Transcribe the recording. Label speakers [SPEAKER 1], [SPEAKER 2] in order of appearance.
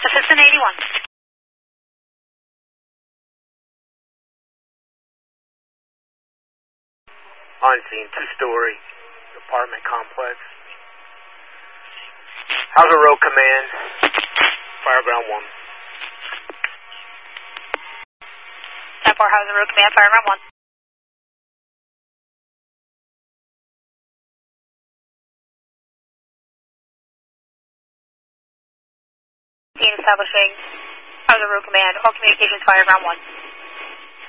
[SPEAKER 1] Assistant 81.
[SPEAKER 2] On scene, 2-story apartment complex. Hauser Road Command, Fireground 1.
[SPEAKER 1] 10-4 Hauser Road Command, Fireground 1. Scene establishing Hauser Road Command, all communications Fireground 1.